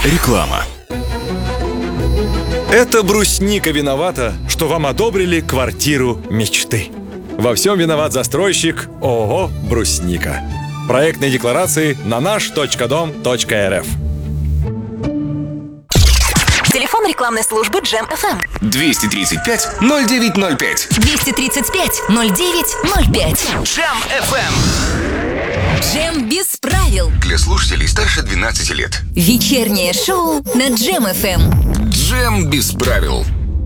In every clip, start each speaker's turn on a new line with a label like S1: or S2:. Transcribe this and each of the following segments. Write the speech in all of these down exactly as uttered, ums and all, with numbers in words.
S1: Реклама. Это брусника виновата, что вам одобрили квартиру мечты. Во всем виноват застройщик ООО «Брусника». Проектные декларации на наш точка дом точка эр эф.
S2: Телефон рекламной службы Джем эф эм.
S3: двести тридцать пять ноль девять ноль пять.
S2: двести тридцать пять ноль девять ноль пять.
S3: Джем эф эм.
S2: Джем без правил.
S3: Для слушателей старше двенадцати лет.
S2: Вечернее шоу на Джем эф эм.
S3: Джем без правил.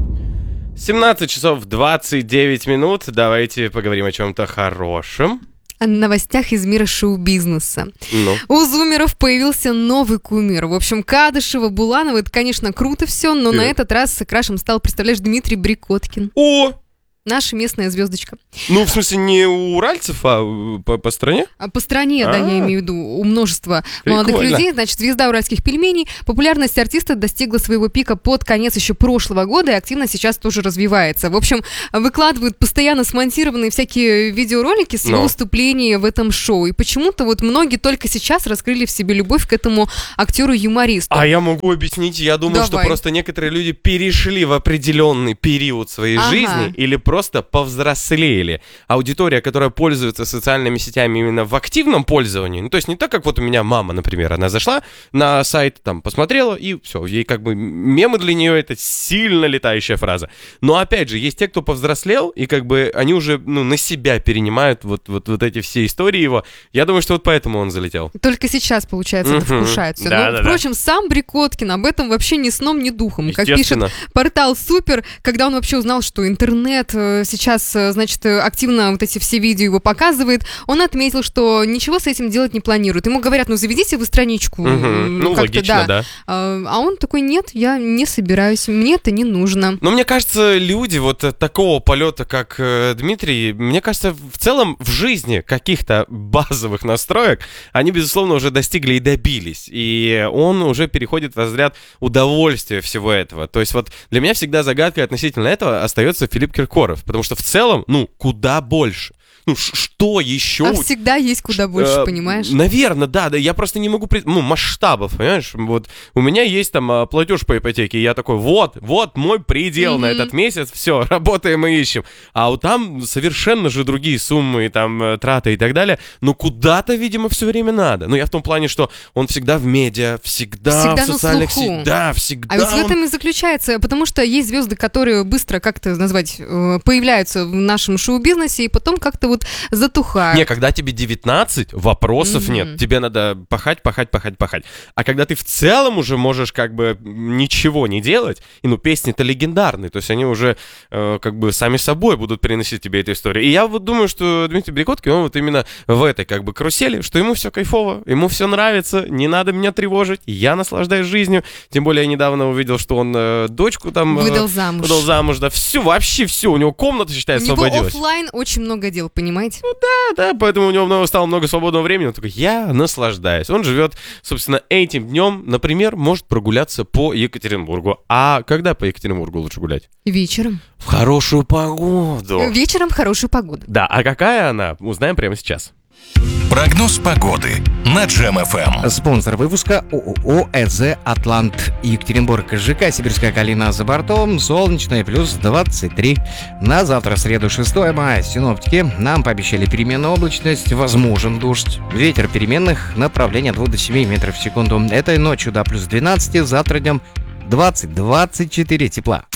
S4: семнадцать часов двадцать девять минут. Давайте поговорим о чем-то хорошем.
S5: О новостях из мира шоу-бизнеса.
S4: Ну.
S5: У зумеров появился новый кумир. В общем, Кадышева, Буланова, это, конечно, круто все, но
S4: Э.
S5: на этот раз крашем стал, представляешь, Дмитрий Брикоткин.
S4: О!
S5: Наша местная звездочка.
S4: Ну, в смысле, не у уральцев, а по, по стране?
S5: А по стране, да,
S4: А.
S5: я имею в виду, у множества молодых
S4: Прикольно.
S5: людей. Значит, звезда уральских пельменей. Популярность артиста достигла своего пика под конец еще прошлого года и активно сейчас тоже развивается. В общем, выкладывают постоянно смонтированные всякие видеоролики с его
S4: Но.
S5: выступлений в этом шоу. И почему-то вот многие только сейчас раскрыли в себе любовь к этому актеру-юмористу.
S4: А я могу объяснить, я думаю, что
S5: Давай.
S4: просто некоторые люди перешли в определенный период своей
S5: Ага.
S4: жизни или просто повзрослели. Аудитория, которая пользуется социальными сетями именно в активном пользовании, ну то есть не так, как вот у меня мама, например, она зашла на сайт, там, посмотрела, и все, ей как бы мемы для нее это сильно летающая фраза. Но опять же, есть те, кто повзрослел, и как бы они уже, ну, на себя перенимают вот, вот, вот эти все истории его. Я думаю, что вот поэтому он залетел.
S5: Только сейчас, получается, это
S4: Мгм.
S5: вкушает все.
S4: Да,
S5: Но,
S4: да,
S5: впрочем, сам Брикоткин об этом вообще ни сном, ни духом. Как пишет
S4: Естественно.
S5: портал Супер, когда он вообще узнал, что интернет э, сейчас, э, значит, э, активно вот эти все видео его показывает, он отметил, что ничего с этим делать не планирует. Ему говорят, ну заведите вы страничку.
S4: Мгм.
S5: м,
S4: Ну,
S5: как-то,
S4: логично, да.
S5: А, а он такой, нет, я не собираюсь, мне это не нужно.
S4: Но мне кажется, люди вот э, такого полета, как э, Дмитрий, мне кажется, в целом в жизни каких-то базовых настроек, они, безусловно, уже достигли и добились. И он уже переходит в разряд удовольствия всего этого. То есть вот для меня всегда загадкой относительно этого остается Филипп Киркоров. Потому что в целом, ну, куда больше? Ну, ш- что еще?
S5: А всегда есть куда больше,
S4: Э,
S5: понимаешь?
S4: Наверное, да, да. Я просто не могу... пред- Ну, масштабов, понимаешь? Вот у меня есть там а, платеж по ипотеке, и я такой, вот, вот мой предел на
S5: Мгм.
S4: этот месяц, все, работаем и ищем. А вот там совершенно же другие суммы, и там, э, траты и так далее. Но куда-то, видимо, все время надо. Ну, я в том плане, что он всегда в медиа, всегда,
S5: Всегда
S4: в
S5: на
S4: социальных
S5: слуху.
S4: сетях. Да, всегда.
S5: А ведь в
S4: он-
S5: этом и заключается, потому что есть звезды, которые быстро, как это назвать, э, появляются в нашем шоу-бизнесе и потом как-то вот затухают.
S4: Не, когда тебе девятнадцать, вопросов
S5: Мгм.
S4: нет. Тебе надо пахать, пахать, пахать, пахать. А когда ты в целом уже можешь как бы ничего не делать, и ну песни-то легендарные, то есть они уже э, как бы сами собой будут приносить тебе эту историю. И я вот думаю, что Дмитрий Брикоткин, он вот именно в этой как бы карусели, что ему все кайфово, ему все нравится, не надо меня тревожить, я наслаждаюсь жизнью. Тем более я недавно увидел, что он э, дочку там... э,
S5: Выдал замуж.
S4: Выдал замуж, да, все, вообще все, у него комната, считай,
S5: У него
S4: освободилась.
S5: оффлайн очень много дел, понимаете?
S4: Да, да, поэтому у него много- стало много свободного времени. Он такой, я наслаждаюсь. Он живет, собственно, этим днем, например, может прогуляться по Екатеринбургу. А когда по Екатеринбургу лучше гулять?
S5: Вечером.
S4: В хорошую погоду.
S5: Вечером хорошую погоду.
S4: Да, а какая она, узнаем прямо сейчас.
S3: Прогноз погоды на Джем эф эм.
S6: Спонсор выпуска ООО «ЭЗ Атлант Екатеринбург». ЖК «Сибирская калина» за бортом. Солнечное плюс двадцать три. На завтра, среду, шестое мая, синоптики нам пообещали переменную облачность, возможен дождь. Ветер переменных, направление от двух до семи метров в секунду. Этой ночью до плюс двенадцати, завтра днем двадцать двадцать четыре тепла.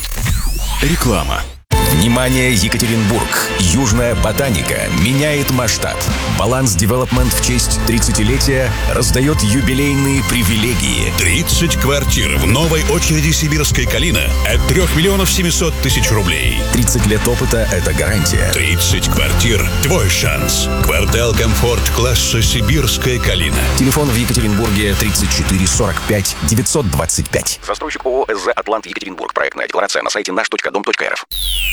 S1: Реклама.
S7: Внимание, Екатеринбург! Южная ботаника меняет масштаб. Баланс Девелопмент в честь тридцатилетия раздает юбилейные привилегии.
S8: тридцать квартир в новой очереди «Сибирская калина» от трех миллионов семисот тысяч рублей.
S7: тридцать лет опыта – это гарантия.
S8: тридцать квартир – твой шанс. Квартал комфорт класса «Сибирская калина».
S7: Телефон в Екатеринбурге тридцать четыре сорок пять девятьсот двадцать пять.
S3: Застройщик ООО «ЭЗ Атлант Екатеринбург». Проектная декларация на сайте наш точка дом точка эр эф.